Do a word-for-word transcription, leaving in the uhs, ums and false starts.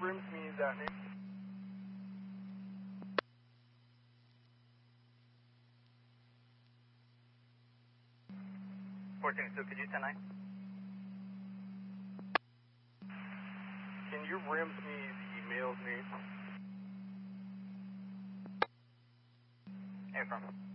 rims me that name? fourteen two, could you ten nine? Can you rims me the male's name? Affirm.